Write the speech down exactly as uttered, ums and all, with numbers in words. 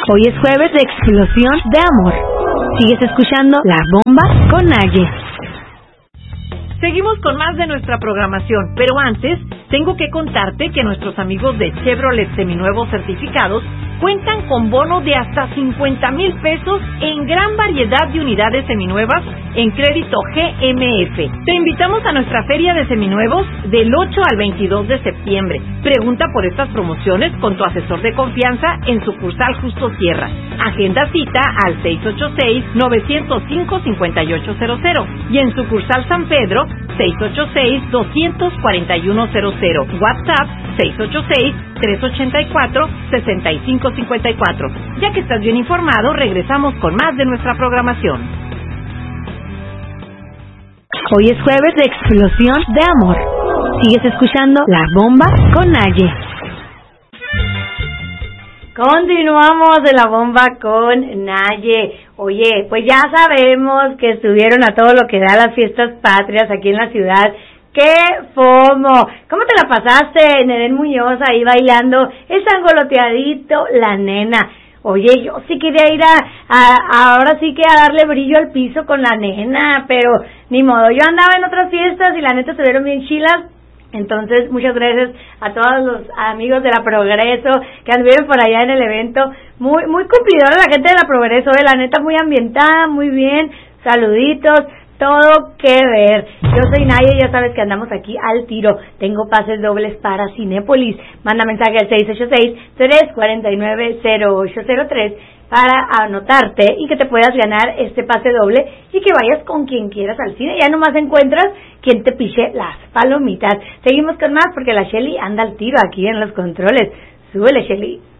Hoy es jueves de explosión de amor. Sigues escuchando La Bomba con Naye. Seguimos con más de nuestra programación, pero antes tengo que contarte que nuestros amigos de Chevrolet Seminuevos Certificados cuentan con bono de hasta cincuenta mil pesos en gran variedad de unidades seminuevas en crédito G M F. Te invitamos a nuestra feria de seminuevos del ocho al veintidós de septiembre. Pregunta por estas promociones con tu asesor de confianza en sucursal Justo Sierra. Agenda cita al seis ocho seis, nueve cero cinco, cinco ocho cero cero y en sucursal San Pedro seis ocho seis, dos cuatro uno cero cero. WhatsApp seis ocho seis, tres ocho cuatro, seis cinco cinco cuatro. Ya que estás bien informado, regresamos con más de nuestra programación. Hoy es jueves de explosión de amor. Sigues escuchando La Bomba con Naye. Continuamos de La Bomba con Naye. Oye, pues ya sabemos que estuvieron a todo lo que da las fiestas patrias aquí en la ciudad. ¡Qué fomo! ¿Cómo te la pasaste, Neren Muñoz, ahí bailando el sangoloteadito, la nena? Oye, yo sí quería ir a, a, ahora sí que a darle brillo al piso con la nena, pero ni modo, yo andaba en otras fiestas y la neta se vieron bien chilas. Entonces, muchas gracias a todos los amigos de la Progreso que anduvieron por allá en el evento. Muy muy cumplidora la gente de la Progreso, eh, la neta muy ambientada, muy bien. Saluditos, todo que ver. Yo soy Naye, ya sabes que andamos aquí al tiro. Tengo pases dobles para Cinépolis. Manda mensaje al seis ocho seis, tres cuatro nueve, cero ocho cero tres para anotarte y que te puedas ganar este pase doble y que vayas con quien quieras al cine. Ya nomás encuentras quien te piche las palomitas. Seguimos con más porque la Shelly anda al tiro aquí en los controles. Súbele, Shelly.